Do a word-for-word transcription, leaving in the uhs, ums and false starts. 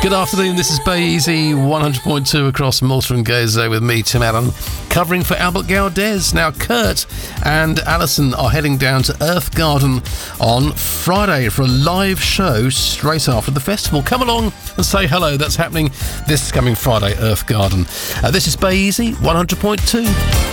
Good afternoon, this is Bay Easy one hundred point two across Malta and Gozo with me, Tim Allen, covering for Albert Galdez. Now, Kurt and Alison are heading down to Earth Garden on Friday for a live show straight after the festival. Come along and say hello. That's happening this coming Friday, Earth Garden. Uh, this is Bay Easy one hundred point two.